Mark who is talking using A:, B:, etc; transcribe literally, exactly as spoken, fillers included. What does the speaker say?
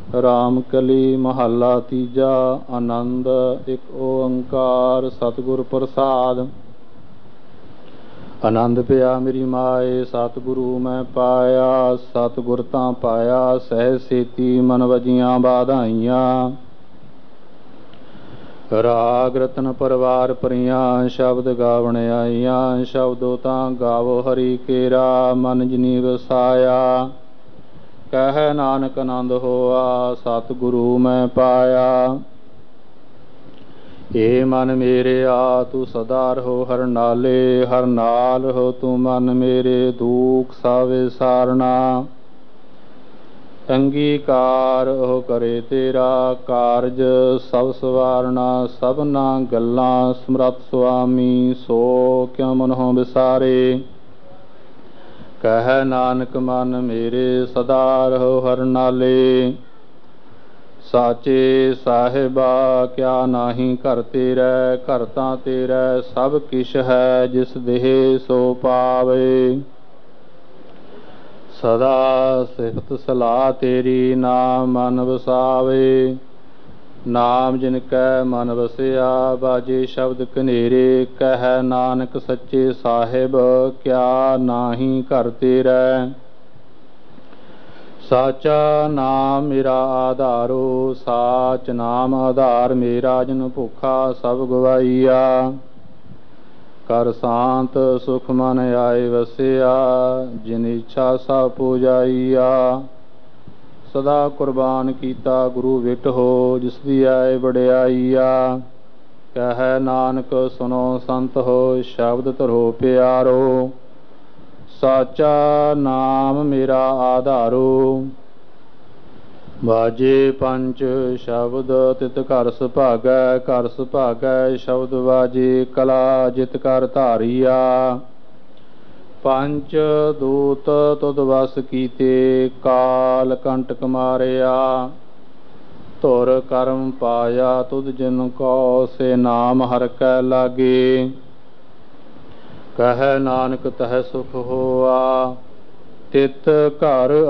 A: ਰਾਮ ਕਲੀ ਮਹੱਲਾ ਤੀਜਾ। ਆਨੰਦ ਇੱਕ ਓੰਕਾਰ ਸਤਿਗੁਰ ਪ੍ਰਸਾਦ। ਆਨੰਦ ਪਿਆ ਮੇਰੀ ਮਾਏ ਸਤਿਗੁਰੂ ਮੈਂ ਪਾਇਆ। ਸਤਿਗੁਰ ਤਾਂ ਪਾਇਆ ਸਹਿ ਸੇਤੀ ਮਨ ਵਜੀਆਂ ਬਾਧਾਈਆਂ। ਰਾਗ ਰਤਨ ਪਰਵਾਰ ਪਰੀਆਂ ਸ਼ਬਦ ਗਾਵਣ ਆਈਆਂ। ਸ਼ਬਦੋ ਤਾਂ ਗਾਵੋ ਹਰੀ ਕੇਰਾ ਮਨ ਜਿਨੀ ਵਸਾਇਆ। ਕਹਿ ਨਾਨਕ ਆਨੰਦ ਹੋਆ ਸਤਿਗੁਰੂ ਮੈਂ ਪਾਇਆ। ਏ ਮਨ ਮੇਰੇ ਆ ਤੂੰ ਸਦਾ ਰਹੋ ਹਰ ਨਾਲੇ। ਹਰ ਨਾਲ ਹੋ ਤੂੰ ਮਨ ਮੇਰੇ ਦੂਖ ਸਭ ਵਿਸਾਰਨਾ। ਅੰਗੀਕਾਰ ਉਹ ਕਰੇ ਤੇਰਾ ਕਾਰਜ ਸਭ ਸਵਾਰਨਾ। ਸਭਨਾ ਗੱਲਾਂ ਸਮਰੱਥ ਸੁਆਮੀ ਸੋ ਕਿਉ ਮਨਹੁ ਵਿਸਾਰੇ। ਕਹਿ ਨਾਨਕ ਮਨ ਮੇਰੇ ਸਦਾ ਰਹੋ ਹਰ ਨਾਲੇ। ਸਾਚੇ ਸਾਹਿਬਾ ਕਿਆ ਨਾਹੀ ਘਰ ਤੇਰੈ। ਘਰ ਤਾਂ ਤੇਰੈ ਸਭ ਕਿਛ ਹੈ ਜਿਸ ਦੇਹ ਸੋ ਪਾਵੇ। ਸਦਾ ਸਿਫਤ ਸਲਾਹ ਤੇਰੀ ਨਾਮ ਮਨ ਵਸਾਵੇ। ਨਾਮ ਜਿਨ ਕੈ ਮਨ ਵਸਿਆ ਬਾਜੇ ਸ਼ਬਦ ਕਨੇਰੇ। ਕਹਿ ਨਾਨਕ ਸੱਚੇ ਸਾਹਿਬ ਕਿਆ ਨਾਹੀ ਘਰ ਤੇਰੈ। ਸਾਚਾ ਨਾਮ ਮੇਰਾ ਆਧਾਰੋ ਸਾਚ ਨਾਮ ਆਧਾਰ ਮੇਰਾ। ਜਿਨ ਭੁੱਖਾ ਸਭ ਗਵਾਈਆ ਕਰ ਸ਼ਾਂਤ ਸੁਖ ਮਨ ਆਏ ਵਸਿਆ। ਜਿਨ ਇੱਛਾ ਸਭ ਪੁਜਾਈਆ। ਸਦਾ ਕੁਰਬਾਨ ਕੀਤਾ ਗੁਰੂ ਵਿਟ ਹੋ ਜਿਸ ਦੀ ਆਏ ਵਡਿਆਈਆ। ਕਹਿ ਨਾਨਕ ਸੁਨੋ ਸੰਤ ਹੋ ਸ਼ਬਦ ਧਰੋ ਪਿਆਰੋ। ਸਾਚਾ ਨਾਮ ਮੇਰਾ ਆਧਾਰੋ। ਬਾਜੇ ਪੰਚ ਸ਼ਬਦ ਤਿਤ ਘਰ ਸੁਭਾਗੈ। ਘਰ ਸੁਭਾਗੈ ਸ਼ਬਦ ਬਾਜੇ ਕਲਾ ਜਿਤ ਕਰ ਧਾਰੀਆ। ਪੰਚ ਦੂਤ ਤੁਧ ਵਸ ਕੀਤੇ ਕਾਲ ਕੰਟਕ ਮਾਰਿਆ। ਧੁਰ ਕਰਮ ਪਾਇਆ ਤੁਧ ਜਿਨ ਕੋ ਸੇ ਨਾਮ ਹਰਿ ਕੈ ਲਾਗੇ। ਕਹਿ ਨਾਨਕ ਤਹਿ ਸੁਖ ਹੋਆ ਤਿਤ ਘਰ